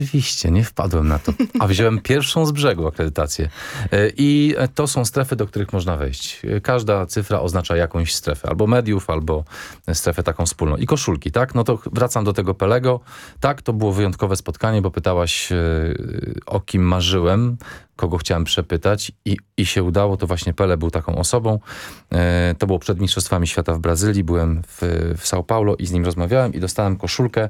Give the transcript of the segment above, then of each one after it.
Oczywiście, nie wpadłem na to. A wziąłem pierwszą z brzegu akredytację. I to są strefy, do których można wejść. Każda cyfra oznacza jakąś strefę. Albo mediów, albo strefę taką wspólną. I koszulki, tak? No to wracam do tego Pelego. Tak, to było wyjątkowe spotkanie, bo pytałaś, o kim marzyłem, kogo chciałem przepytać i się udało. To właśnie Pele był taką osobą. To było przed Mistrzostwami Świata w Brazylii. Byłem w São Paulo i z nim rozmawiałem i dostałem koszulkę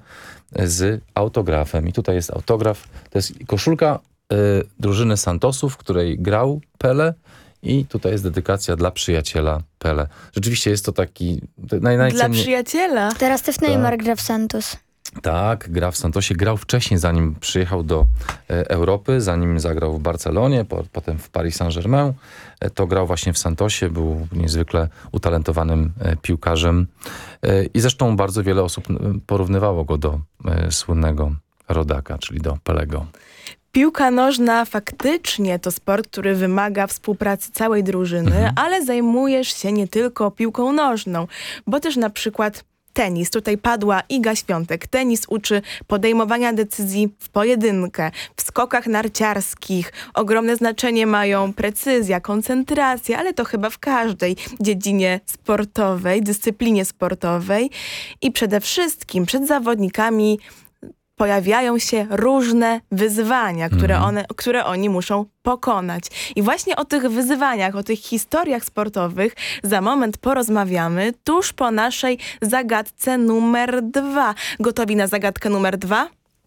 z autografem. I tutaj jest autograf. To jest koszulka drużyny Santosów, w której grał Pele. I tutaj jest dedykacja dla przyjaciela Pele. Rzeczywiście jest to taki... Dla przyjaciela? Teraz też Neymar gra w Santos. Tak, gra w Santosie. Grał wcześniej, zanim przyjechał do Europy, zanim zagrał w Barcelonie, potem w Paris Saint-Germain. To grał właśnie w Santosie, był niezwykle utalentowanym piłkarzem. I zresztą bardzo wiele osób porównywało go do słynnego rodaka, czyli do Pelego. Piłka nożna faktycznie to sport, który wymaga współpracy całej drużyny, ale zajmujesz się nie tylko piłką nożną, bo też na przykład tenis. Tutaj padła Iga Świątek. Tenis uczy podejmowania decyzji w pojedynkę, w skokach narciarskich. Ogromne znaczenie mają precyzja, koncentracja, ale to chyba w każdej dziedzinie sportowej, dyscyplinie sportowej. I przede wszystkim przed zawodnikami pojawiają się różne wyzwania, które oni muszą pokonać. I właśnie o tych wyzwaniach, o tych historiach sportowych za moment porozmawiamy tuż po naszej zagadce numer 2. Gotowi na zagadkę numer 2?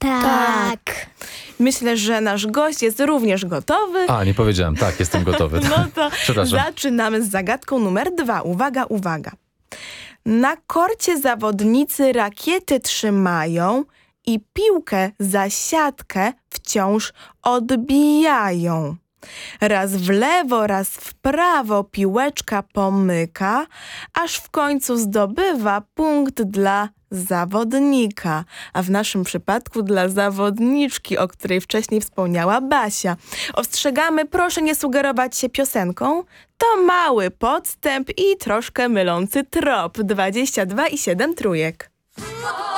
Tak. Myślę, że nasz gość jest również gotowy. A, nie powiedziałem. Tak, jestem gotowy. No to Przepraszam. zaczynamy z zagadką numer 2. Uwaga, uwaga. Na korcie zawodnicy rakiety trzymają i piłkę za siatkę wciąż odbijają. Raz w lewo, raz w prawo piłeczka pomyka, aż w końcu zdobywa punkt dla zawodnika, a w naszym przypadku dla zawodniczki, o której wcześniej wspomniała Basia. Ostrzegamy, proszę nie sugerować się piosenką. To mały podstęp i troszkę mylący trop. 22,7 trójek.